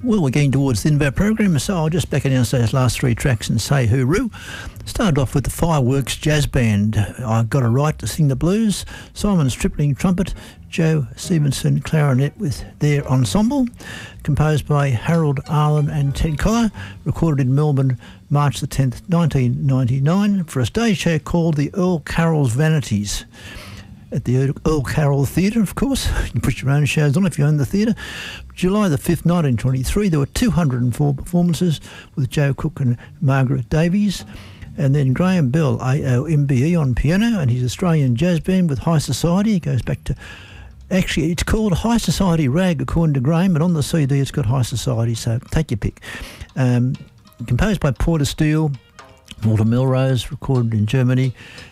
Well, we're getting towards the end of our program, so I'll just back announce those last three tracks and say hooroo. Started off with the Fireworks Jazz Band. I Got a Right to Sing the Blues. Simon Stripling trumpet, Joe Stevenson clarinet with their ensemble. Composed by Harold Arlen and Ted Collar. Recorded in Melbourne, March the 10th, 1999, for a stage show called the Earl Carroll's Vanities. At the Earl Carroll Theatre, of course. You can put your own shows on if you own the theatre. July the 5th, 1923, there were 204 performances with Joe Cook and Margaret Davies. And then Graham Bell, AOMBE, on piano, and his Australian jazz band with High Society. It goes back to... Actually, it's called High Society Rag, according to Graham, but on the CD it's got High Society, so take your pick. Composed by Porter Steele, Walter Melrose, recorded in Germany,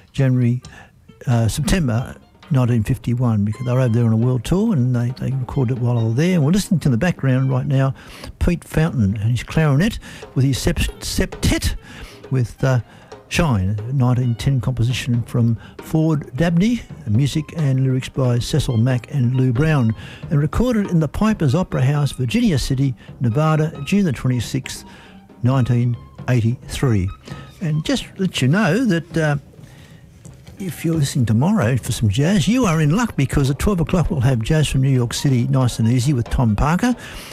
September 1951, because they were over there on a world tour and they recorded it while they were there. And we're listening to the background right now, Pete Fountain and his clarinet with his septet with Shine, a 1910 composition from Ford Dabney, music and lyrics by Cecil Mack and Lou Brown, and recorded in the Pipers Opera House, Virginia City, Nevada, June the 26th, 1983. And just to let you know that if you're listening tomorrow for some jazz, you are in luck, because at 12 o'clock we'll have Jazz from New York City, nice and easy, with Tom Parker.